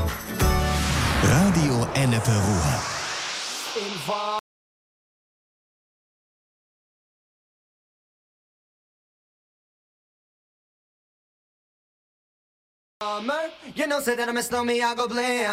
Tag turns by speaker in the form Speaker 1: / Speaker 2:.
Speaker 1: Radio Ennepe Ruhr.
Speaker 2: You know, say that I'm a snowman, I go blam.